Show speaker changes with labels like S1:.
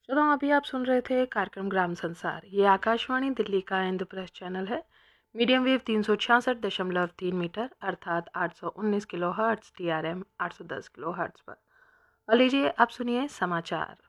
S1: श्रोताओं, अभी आप सुन रहे थे कार्यक्रम ग्राम संसार। ये आकाशवाणी दिल्ली का इंद्रप्रस्थ चैनल है। मीडियम वेव 366.3 मीटर अर्थात 819 kilo hertz, TRM 810 kilo hertz पर। और लीजिए अब सुनिए समाचार।